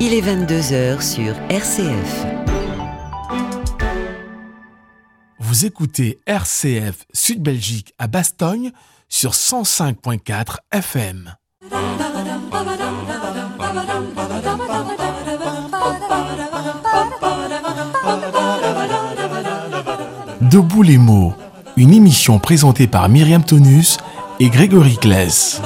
Il est 22h sur RCF. Vous écoutez RCF Sud-Belgique à Bastogne sur 105.4 FM. Debout les mots, une émission présentée par Myriam Tonus et Grégory Claes.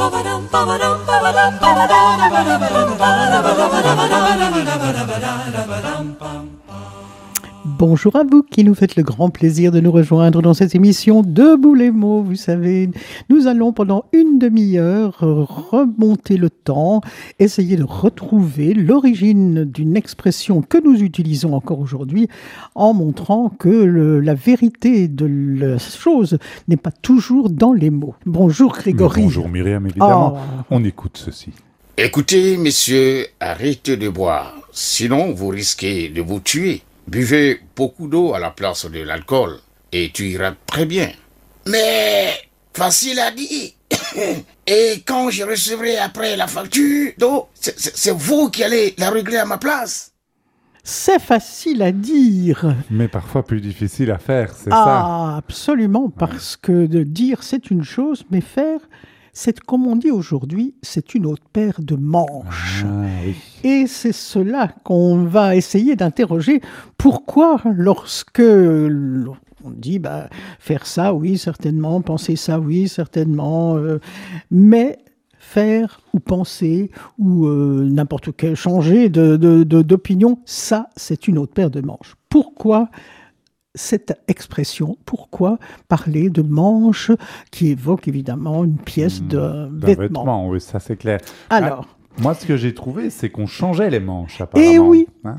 Bonjour à vous qui nous faites le grand plaisir de nous rejoindre dans cette émission Debout les mots. Vous savez, nous allons pendant une demi-heure remonter le temps, essayer de retrouver l'origine d'une expression que nous utilisons encore aujourd'hui en montrant que la vérité de la chose n'est pas toujours dans les mots. Bonjour Grégory. Bonjour Myriam, évidemment. On écoute ceci. Écoutez, messieurs, arrêtez de boire, sinon vous risquez de vous tuer. Buvez beaucoup d'eau à la place de l'alcool et tu iras très bien. Mais facile à dire. Et quand je recevrai après la facture d'eau, c'est vous qui allez la régler à ma place. C'est facile à dire. Mais parfois plus difficile à faire, c'est ça. Ah, absolument, parce que de dire c'est une chose, mais faire... c'est comme on dit aujourd'hui, c'est une autre paire de manches. Ah, oui. Et c'est cela qu'on va essayer d'interroger. Pourquoi, lorsque on dit faire ça, oui, certainement, penser ça, oui, certainement, mais faire ou penser ou n'importe quel changer d'opinion, ça, c'est une autre paire de manches. Pourquoi cette expression? Pourquoi parler de manches qui évoque évidemment une pièce d'un vêtement? Oui, ça c'est clair. Alors, moi, ce que j'ai trouvé, c'est qu'on changeait les manches, apparemment. Et oui, ouais.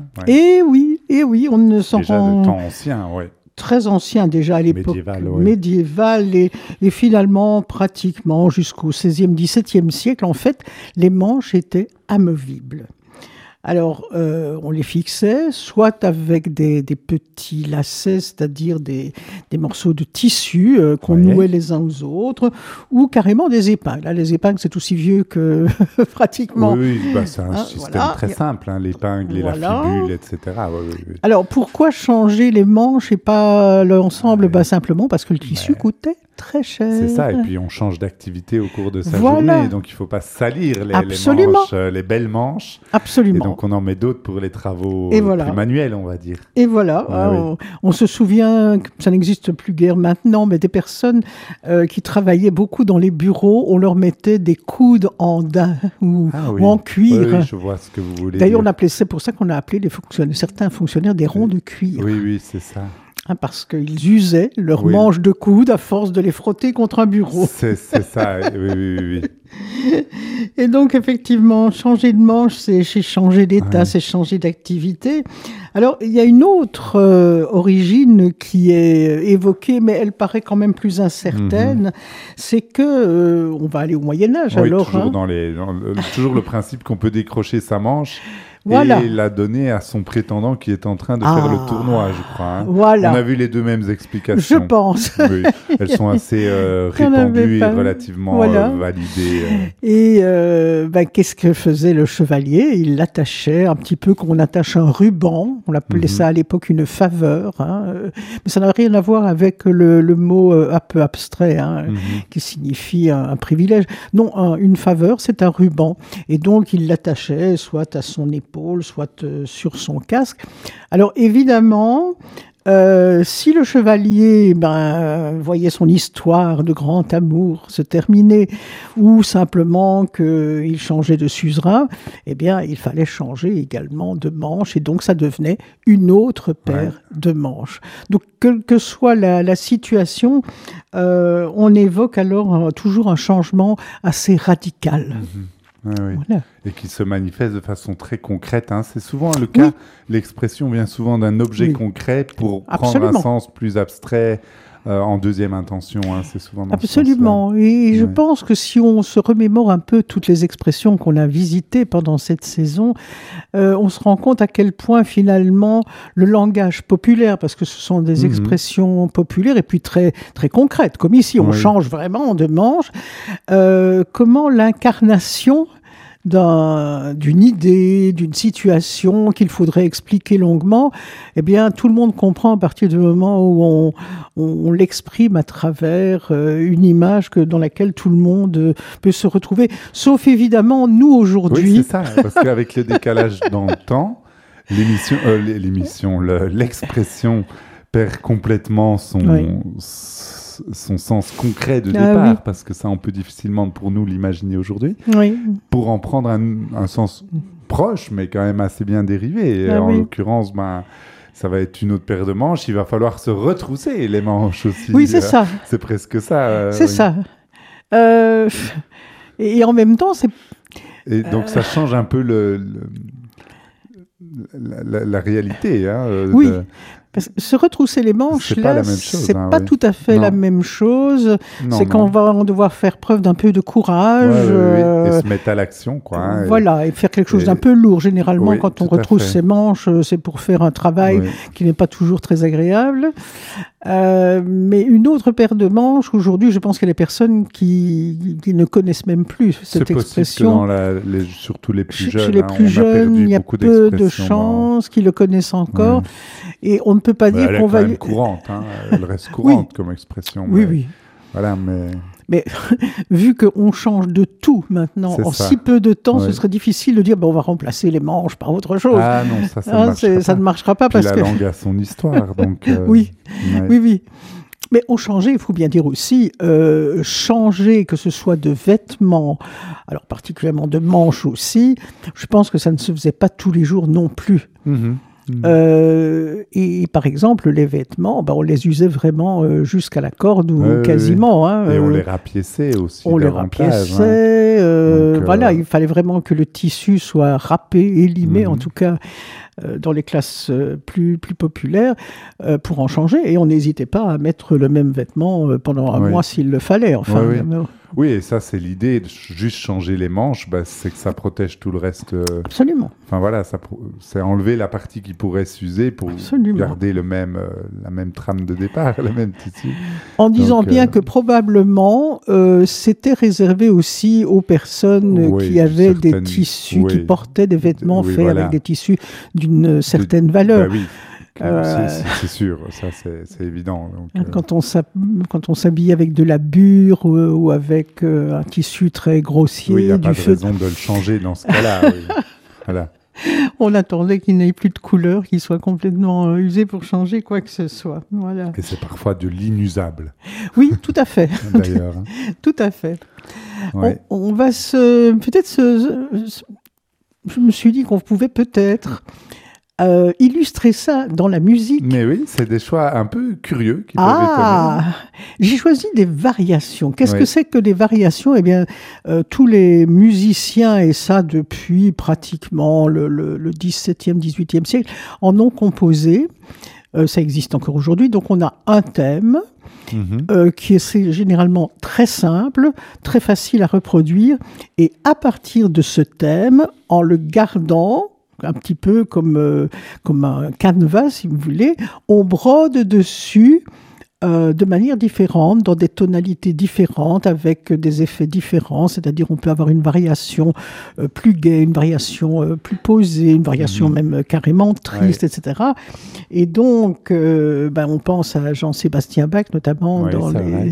et oui, on ne s'en Déjà rend... de temps ancien, oui. Très ancien déjà à l'époque médiévale et finalement pratiquement jusqu'au XVIe, XVIIe siècle, en fait, les manches étaient amovibles. Alors, on les fixait soit avec des petits lacets, c'est-à-dire des morceaux de tissu qu'on nouait les uns aux autres, ou carrément des épingles. Là, les épingles, c'est aussi vieux que pratiquement... Oui, c'est un système très simple, l'épingle et la fibule, etc. Oui. Alors, pourquoi changer les manches et pas l'ensemble? Simplement parce que le tissu coûtait très cher. C'est ça, et puis on change d'activité au cours de sa journée, donc il ne faut pas salir les manches, les belles manches. Absolument. Et donc on en met d'autres pour les travaux plus manuels, on va dire. Et voilà, on se souvient, ça n'existe plus guère maintenant, mais des personnes qui travaillaient beaucoup dans les bureaux, on leur mettait des coudes en daim ou en cuir. Oui, je vois ce que vous voulez D'ailleurs, dire. c'est pour ça qu'on a appelé certains fonctionnaires des ronds de cuir. Oui, c'est ça. Parce qu'ils usaient leurs manches de coude à force de les frotter contre un bureau. C'est ça, oui. Et donc, effectivement, changer de manche, c'est changer d'état, c'est changer d'activité. Alors, il y a une autre origine qui est évoquée, mais elle paraît quand même plus incertaine. C'est que, on va aller au Moyen-Âge, alors. Toujours le principe qu'on peut décrocher sa manche. Voilà. Et la donner à son prétendant qui est en train de faire le tournoi, je crois. Voilà. On a vu les deux mêmes explications. Je pense. Oui, elles sont assez répandues et relativement validées. Et qu'est-ce que faisait le chevalier? Il l'attachait un petit peu comme on attache un ruban. On appelait ça à l'époque une faveur. Mais ça n'a rien à voir avec le mot un peu abstrait qui signifie un privilège. Non, une faveur, c'est un ruban. Et donc, il l'attachait soit à son épaule, soit sur son casque. Alors évidemment, si le chevalier voyait son histoire de grand amour se terminer, ou simplement qu'il changeait de suzerain, il fallait changer également de manche, et donc ça devenait une autre paire de manches. Donc quelle que soit la situation, on évoque alors toujours un changement assez radical. Oui. Voilà. Et qui se manifeste de façon très concrète. C'est souvent le cas. L'expression vient souvent d'un objet concret pour prendre un sens plus abstrait en deuxième intention. C'est souvent dans Absolument. Ce sens-là. Et je pense que si on se remémore un peu toutes les expressions qu'on a visitées pendant cette saison, on se rend compte à quel point finalement le langage populaire, parce que ce sont des expressions populaires et puis très, très concrètes, comme ici, on change vraiment de manche, comment l'incarnation d'une idée, d'une situation qu'il faudrait expliquer longuement, eh bien, tout le monde comprend à partir du moment où on l'exprime à travers une image dans laquelle tout le monde peut se retrouver. Sauf évidemment, nous, aujourd'hui... Oui, c'est ça, parce qu'avec le décalage dans le temps, l'expression perd complètement son sens concret de départ, parce que ça, on peut difficilement pour nous l'imaginer aujourd'hui. Oui. Pour en prendre un sens proche, mais quand même assez bien dérivé. En l'occurrence, ça va être une autre paire de manches. Il va falloir se retrousser les manches aussi. Oui, c'est ça. C'est presque ça. C'est ça. Et en même temps, c'est... Et donc, ça change un peu la réalité. Oui. Parce que se retrousser les manches, c'est pas tout à fait la même chose. C'est qu'on va devoir faire preuve d'un peu de courage. Et se mettre à l'action, quoi. Voilà, et faire quelque chose d'un peu lourd. Généralement, quand on retrousse ses manches, c'est pour faire un travail qui n'est pas toujours très agréable. Mais une autre paire de manches, aujourd'hui, je pense qu'il y a des personnes qui ne connaissent même plus cette expression. Surtout les plus jeunes. Chez les plus jeunes, il y a peu de chances qu'ils le connaissent encore. Et on ne peut pas dire qu'on va... Elle est quand même courante, elle reste courante comme expression. Oui. Voilà, mais vu qu'on change de tout maintenant, si peu de temps, ce serait difficile de dire on va remplacer les manches par autre chose. Ah non, ça ne marchera pas. Puis la langue a son histoire. Donc, oui. Mais on changeait, il faut bien dire aussi, changer, que ce soit de vêtements, alors particulièrement de manches aussi, je pense que ça ne se faisait pas tous les jours non plus. Et par exemple, les vêtements, on les usait vraiment jusqu'à la corde ou quasiment. Et on les rapiéçait aussi. On les rapiéçait. Voilà, il fallait vraiment que le tissu soit râpé et limé, en tout cas dans les classes plus populaires, pour en changer. Et on n'hésitait pas à mettre le même vêtement pendant un mois s'il le fallait. Enfin, oui, et ça, c'est l'idée. Juste changer les manches, c'est que ça protège tout le reste. Absolument. Enfin voilà, c'est enlever la partie qui pourrait s'user pour garder la même trame de départ, le même tissu. En disant bien que probablement, c'était réservé aussi aux personnes qui avaient des tissus, qui portaient des vêtements faits avec des tissus d'une certaine valeur. Oui. C'est sûr, ça c'est évident. Donc, quand on s'habille avec de la bure ou avec un tissu très grossier, il n'y a pas de raison de le changer dans ce cas-là. Voilà. On attendait qu'il n'ait plus de couleur, qu'il soit complètement usé pour changer quoi que ce soit. Voilà. Et c'est parfois de l'inusable. Oui, tout à fait. D'ailleurs. Tout à fait. Ouais. On va je me suis dit qu'on pouvait peut-être illustrer ça dans la musique. Mais oui, c'est des choix un peu curieux qui peuvent étonner. J'ai choisi des variations. Qu'est-ce que c'est que des variations ? Eh bien, tous les musiciens, et ça depuis pratiquement le 17e, 18e siècle, en ont composé. Ça existe encore aujourd'hui. Donc, on a un thème qui est généralement très simple, très facile à reproduire. Et à partir de ce thème, en le gardant, un petit peu comme un canevas, si vous voulez, on brode dessus de manière différente, dans des tonalités différentes, avec des effets différents, c'est-à-dire on peut avoir une variation plus gaie, une variation plus posée, une variation même carrément triste, etc. Et donc, on pense à Jean-Sébastien Bach, notamment dans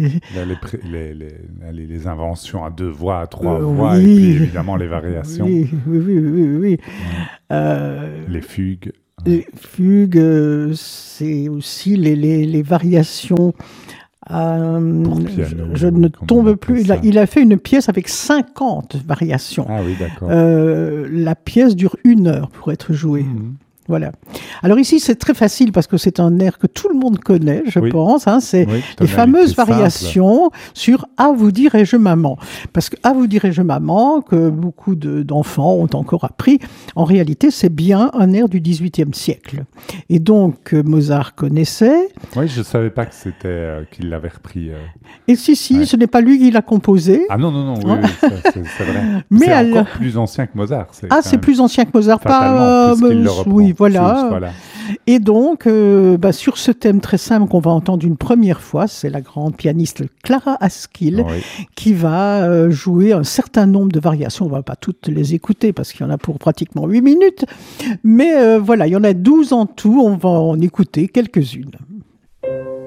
les inventions à 2 voix, à 3 voix, et puis évidemment les variations. Oui. Les fugues. Les fugues, c'est aussi les variations. Pour piano, je ne tombe plus. Il a fait une pièce avec 50 variations. Ah oui, d'accord. La pièce dure 1 heure pour être jouée. Voilà. Alors ici, c'est très facile parce que c'est un air que tout le monde connaît, je pense. C'est les fameuses variations sur « À vous dirai-je maman ». Parce que « À vous dirai-je maman », que beaucoup d'enfants ont encore appris, en réalité, c'est bien un air du XVIIIe siècle. Et donc, Mozart connaissait. Oui, je ne savais pas que c'était qu'il l'avait repris. Et si, ce n'est pas lui qui l'a composé. Ah non, oui, c'est vrai. Mais c'est encore plus ancien que Mozart. C'est plus ancien que Mozart. Fatalement, puisqu'il le reprend. Oui, Voilà. Et donc, sur ce thème très simple qu'on va entendre une première fois, c'est la grande pianiste Clara Askill qui va jouer un certain nombre de variations. On ne va pas toutes les écouter parce qu'il y en a pour pratiquement 8 minutes. Mais il y en a 12 en tout. On va en écouter quelques-unes.